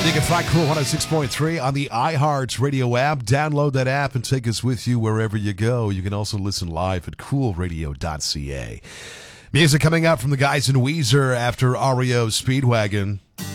You can find Cool 106.3 on the iHearts Radio app. Download that app and take us with you wherever you go. You can also listen live at coolradio.ca. Music coming up from the guys in Weezer after REO Speedwagon.